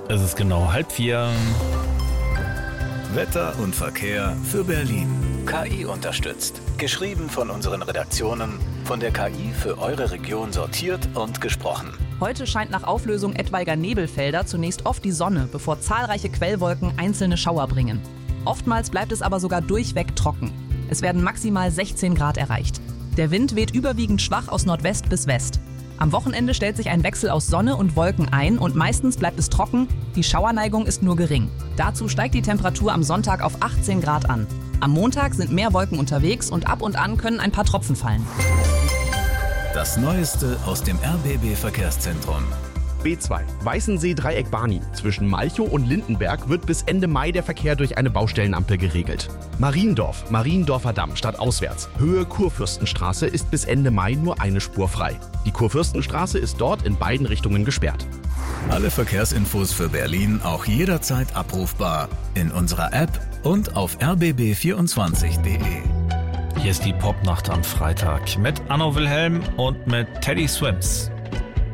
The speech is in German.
Es ist genau 3:30. Wetter und Verkehr für Berlin. KI unterstützt. Geschrieben von unseren Redaktionen, von der KI für eure Region sortiert und gesprochen. Heute scheint nach Auflösung etwaiger Nebelfelder zunächst oft die Sonne, bevor zahlreiche Quellwolken einzelne Schauer bringen. Oftmals bleibt es aber sogar durchweg trocken. Es werden maximal 16 Grad erreicht. Der Wind weht überwiegend schwach aus Nordwest bis West. Am Wochenende stellt sich ein Wechsel aus Sonne und Wolken ein und meistens bleibt es trocken, die Schauerneigung ist nur gering. Dazu steigt die Temperatur am Sonntag auf 18 Grad an. Am Montag sind mehr Wolken unterwegs und ab und an können ein paar Tropfen fallen. Das Neueste aus dem RBB-Verkehrszentrum. B2 Weißensee-Dreieck-Barni. Zwischen Malchow und Lindenberg wird bis Ende Mai der Verkehr durch eine Baustellenampel geregelt. Mariendorfer Damm stadtauswärts. Höhe Kurfürstenstraße ist bis Ende Mai nur eine Spur frei. Die Kurfürstenstraße ist dort in beiden Richtungen gesperrt. Alle Verkehrsinfos für Berlin auch jederzeit abrufbar in unserer App und auf rbb24.de. Hier ist die Popnacht am Freitag mit Anno Wilhelm und mit Teddy Swims.